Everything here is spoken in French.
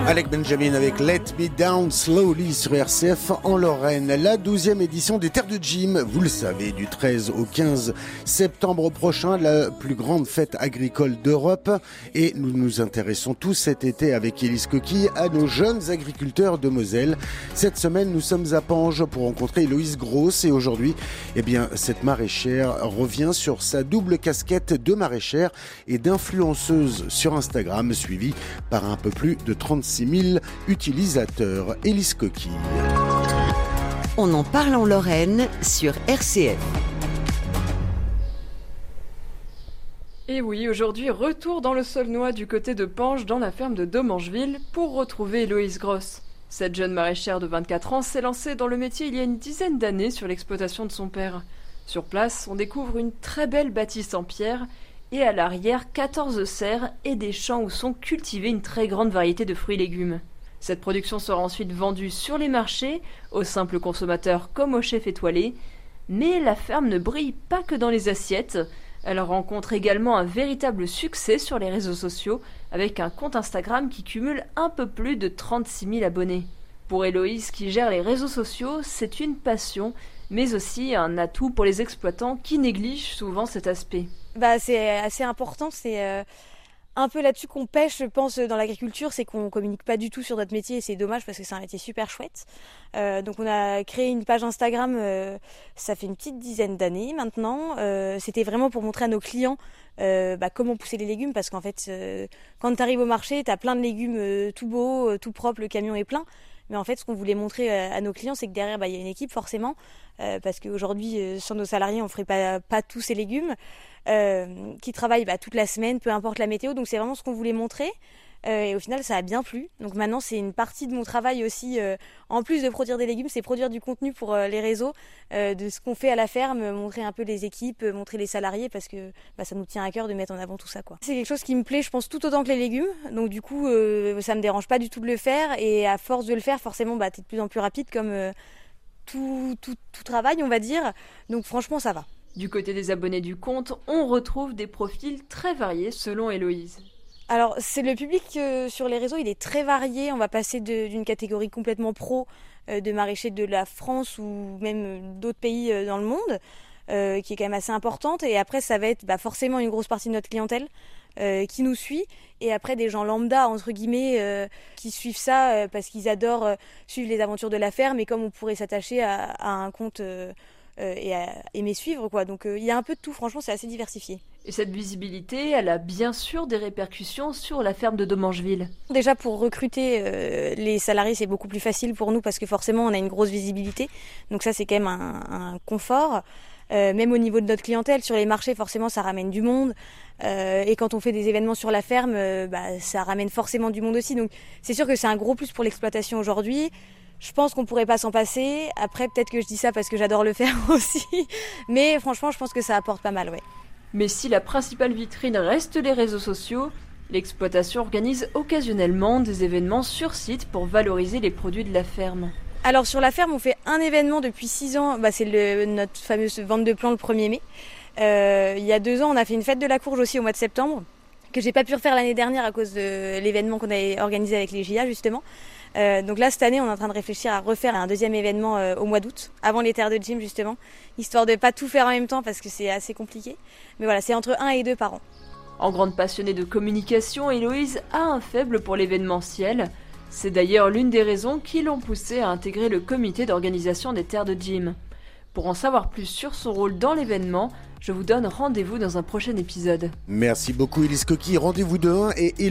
Alec Benjamin avec Let Me Down Slowly sur RCF en Lorraine. La 12e édition des Terres de Gym, vous le savez, du 13 au 15 septembre prochain, la plus grande fête agricole d'Europe. Et nous nous intéressons tous cet été avec Élise Coquille à nos jeunes agriculteurs de Moselle. Cette semaine, nous sommes à Pange pour rencontrer Héloïse Gross. Et aujourd'hui, cette maraîchère revient sur sa double casquette de maraîchère et d'influenceuse sur Instagram, suivie par un peu plus de 36 000 utilisateurs. Élise Coquille. On en parle en Lorraine sur RCF. Et oui, aujourd'hui, retour dans le Saulnois du côté de Pange, dans la ferme de Domangeville, pour retrouver Héloïse Gross. Cette jeune maraîchère de 24 ans s'est lancée dans le métier il y a une dizaine d'années sur l'exploitation de son père. Sur place, on découvre une très belle bâtisse en pierre et à l'arrière 14 serres et des champs où sont cultivés une très grande variété de fruits et légumes. Cette production sera ensuite vendue sur les marchés, aux simples consommateurs comme aux chefs étoilés. Mais la ferme ne brille pas que dans les assiettes. Elle rencontre également un véritable succès sur les réseaux sociaux avec un compte Instagram qui cumule un peu plus de 36 000 abonnés. Pour Héloïse qui gère les réseaux sociaux, c'est une passion, mais aussi un atout pour les exploitants qui négligent souvent cet aspect. C'est assez important, c'est un peu là-dessus qu'on pêche, je pense, dans l'agriculture, c'est qu'on communique pas du tout sur notre métier et c'est dommage parce que c'est un métier super chouette. Donc on a créé une page Instagram, ça fait une petite dizaine d'années maintenant. C'était vraiment pour montrer à nos clients comment pousser les légumes parce qu'en fait, quand tu arrives au marché, tu as plein de légumes tout beaux, tout propres, le camion est plein. Mais en fait, ce qu'on voulait montrer à nos clients, c'est que derrière, il y a une équipe forcément, parce qu'aujourd'hui, sans nos salariés, on ferait pas tous ces légumes, qui travaillent toute la semaine, peu importe la météo. Donc c'est vraiment ce qu'on voulait montrer. Et au final, ça a bien plu. Donc maintenant, c'est une partie de mon travail aussi, en plus de produire des légumes, c'est produire du contenu pour les réseaux, de ce qu'on fait à la ferme, montrer un peu les équipes, montrer les salariés, parce que ça nous tient à cœur de mettre en avant tout ça, quoi. C'est quelque chose qui me plaît, je pense, tout autant que les légumes. Donc du coup, ça me dérange pas du tout de le faire. Et à force de le faire, forcément, t'es de plus en plus rapide, comme tout travail, on va dire. Donc franchement, ça va. Du côté des abonnés du compte, on retrouve des profils très variés selon Héloïse. Alors, c'est le public sur les réseaux, il est très varié. On va passer d'une catégorie complètement pro de maraîchers de la France ou même d'autres pays dans le monde, qui est quand même assez importante. Et après, ça va être forcément une grosse partie de notre clientèle qui nous suit. Et après, des gens lambda, entre guillemets, qui suivent ça parce qu'ils adorent suivre les aventures de la ferme. Et comme on pourrait s'attacher à un compte et à aimer suivre, quoi. Donc, il y a un peu de tout. Franchement, c'est assez diversifié. Et cette visibilité, elle a bien sûr des répercussions sur la ferme de Domangeville. Déjà, pour recruter les salariés, c'est beaucoup plus facile pour nous parce que forcément, on a une grosse visibilité. Donc ça, c'est quand même un confort. Même au niveau de notre clientèle, sur les marchés, forcément, ça ramène du monde. Et quand on fait des événements sur la ferme, ça ramène forcément du monde aussi. Donc c'est sûr que c'est un gros plus pour l'exploitation aujourd'hui. Je pense qu'on pourrait pas s'en passer. Après, peut-être que je dis ça parce que j'adore le faire aussi. Mais franchement, je pense que ça apporte pas mal, ouais. Mais si la principale vitrine reste les réseaux sociaux, l'exploitation organise occasionnellement des événements sur site pour valoriser les produits de la ferme. Alors sur la ferme, on fait un événement depuis 6 ans, c'est notre fameuse vente de plants le 1er mai. Il y a 2 ans, on a fait une fête de la courge aussi au mois de septembre, que j'ai pas pu refaire l'année dernière à cause de l'événement qu'on avait organisé avec les JA justement. Donc là, cette année, on est en train de réfléchir à refaire un deuxième événement au mois d'août, avant les terres de gym justement, histoire de pas tout faire en même temps parce que c'est assez compliqué. Mais voilà, c'est entre 1 et 2 par an. En grande passionnée de communication, Héloïse a un faible pour l'événementiel. C'est d'ailleurs l'une des raisons qui l'ont poussée à intégrer le comité d'organisation des terres de gym. Pour en savoir plus sur son rôle dans l'événement, je vous donne rendez-vous dans un prochain épisode. Merci beaucoup Élise Coquille, rendez-vous demain et